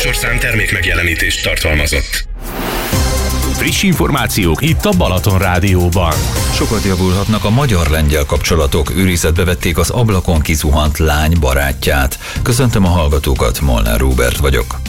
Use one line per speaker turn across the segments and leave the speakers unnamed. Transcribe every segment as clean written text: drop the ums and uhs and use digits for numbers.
műsorszám termékmegjelenítést tartalmazott.
Friss információk itt a Balaton Rádióban.
Sokat javulhatnak a magyar-lengyel kapcsolatok. Őrizetbe vették az ablakon kizuhant lány barátját. Köszöntöm a hallgatókat, Molnár Róbert vagyok.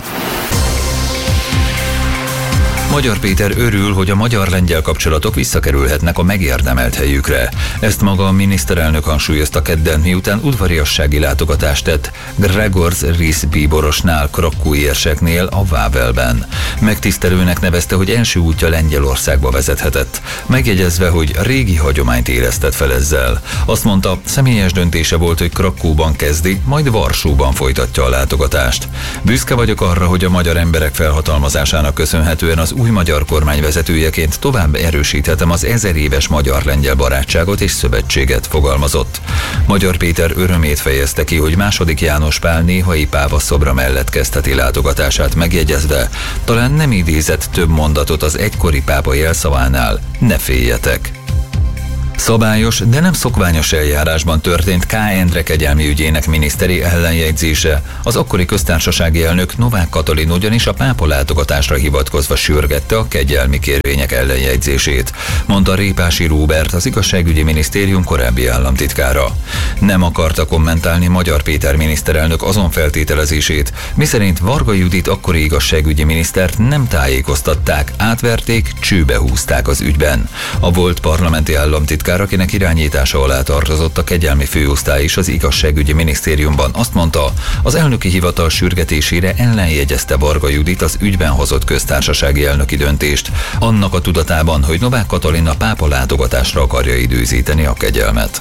Magyar Péter örül, hogy a magyar-lengyel kapcsolatok visszakerülhetnek a megérdemelt helyükre. Ezt maga a miniszterelnök hangsúlyozta kedden, miután udvariassági látogatást tett Gregorz Risz bíborosnál, krakkói érseknél, a Wawelben. Megtisztelőnek nevezte, hogy első útja Lengyelországba vezethetett, megjegyezve, hogy régi hagyományt éreztet fel ezzel. Azt mondta, személyes döntése volt, hogy Krakkóban kezdi, majd Varsóban folytatja a látogatást. Büszke vagyok arra, hogy a magyar emberek felhatalmazásának köszönhetően az új magyar kormány vezetőjeként tovább erősíthetem az 1000 éves magyar-lengyel barátságot és szövetséget, fogalmazott. Magyar Péter örömét fejezte ki, hogy II. János Pál néhai páva szobra mellett kezdheti látogatását, megjegyezve, talán nem idézett több mondatot az egykori pápa jelszavánál: ne féljetek. Szabályos, de nem szokványos eljárásban történt K. Endre kegyelmi ügyének miniszteri ellenjegyzése. Az akkori köztársasági elnök Novák Katalin ugyanis a pápa látogatásra hivatkozva sürgette a kegyelmi kérvények ellenjegyzését, mondta Répási Róbert, az igazságügyi minisztérium korábbi államtitkára. Nem akarta kommentálni Magyar Péter miniszterelnök azon feltételezését, miszerint Varga Judit akkori igazságügyi minisztert nem tájékoztatták, átverték, csőbe húzták az ügyben. A volt parlamenti államtitkár, akinek irányítása alá tartozott a kegyelmi főosztály is az igazságügyi minisztériumban, azt mondta, az elnöki hivatal sürgetésére ellenjegyezte Varga Judit az ügyben hozott köztársasági elnöki döntést, annak a tudatában, hogy Novák Katalin a pápa látogatásra akarja időzíteni a kegyelmet.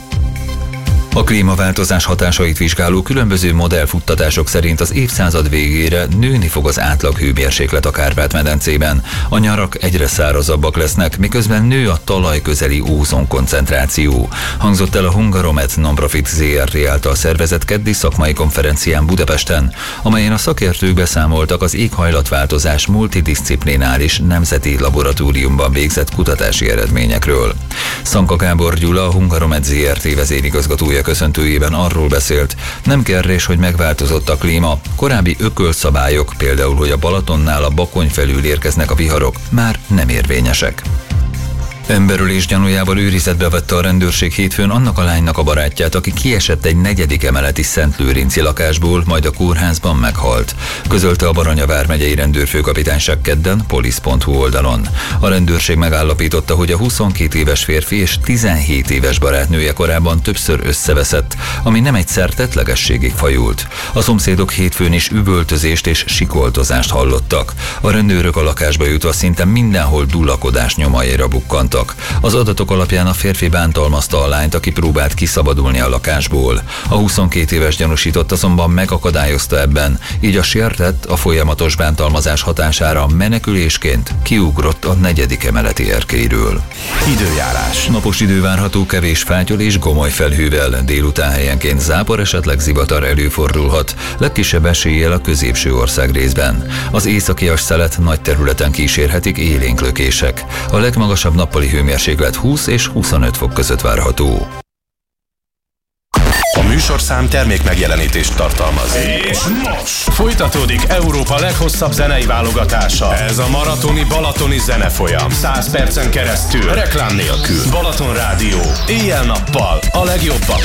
A klímaváltozás hatásait vizsgáló különböző modellfuttatások szerint az évszázad végére nőni fog az átlag hőmérséklet a Kárpát-medencében. A nyarak egyre szárazabbak lesznek, miközben nő a talajközeli ózon koncentráció. Hangzott el a Hungaromet Nonprofit Zrt. Által szervezett keddi szakmai konferencián Budapesten, amelyen a szakértők beszámoltak az éghajlatváltozás multidisciplináris nemzeti laboratóriumban végzett kutatási eredményekről. Szanka Gábor Gyula, a Hungaromet Zrt. Vezérigazgatója köszöntőjében arról beszélt, nem kérdés, hogy megváltozott a klíma. Korábbi ökölszabályok, például, hogy a Balatonnál a Bakony felül érkeznek a viharok, már nem érvényesek. Emberölés gyanújával őrizetbe vette a rendőrség hétfőn annak a lánynak a barátját, aki kiesett egy 4. emeleti Szentlőrinci lakásból, majd a kórházban meghalt. Közölte a Baranya vármegyei rendőrfőkapitányság kedden polisz.hu oldalon. A rendőrség megállapította, hogy a 22 éves férfi és 17 éves barátnője korábban többször összeveszett, ami nem egyszer tettlegességig fajult. A szomszédok hétfőn is üvöltözést és sikoltozást hallottak. A rendőrök a lakásba jutva szinte mindenhol dullakodás nyomaira bukkantak. Az adatok alapján a férfi bántalmazta a lányt, aki próbált kiszabadulni a lakásból. A 22 éves gyanúsított azonban megakadályozta ebben, így a sértett a folyamatos bántalmazás hatására menekülésként kiugrott a 4. emeleti erkélyről.
Időjárás.
Napos idő várható, kevés fátyol és gomoly felhővel, délután helyenként zápor, esetleg zivatar előfordulhat, legkisebb eséllyel a középső ország részben. Az északias szelet nagy területen kísérhetik élénk lökések. A legmagasabb nappali hőmérséklet 20 és 25 fok között várható.
A műsorszám termékmegjelenítést tartalmaz.
És most folytatódik Európa leghosszabb zenei válogatása. Ez a maratoni balatoni zenefolyam. 100 percen keresztül, reklám nélkül. Balaton Rádió. Éjjel-nappal a legjobbakkal.